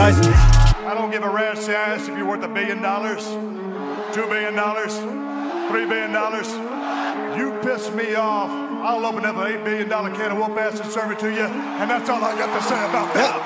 nice. I don't give a rat's ass if you're worth $1 billion, $2 billion, $3 billion. You piss me off, I'll open up an $8 billion can of whoop ass and serve it to you, and that's all I got to say about that.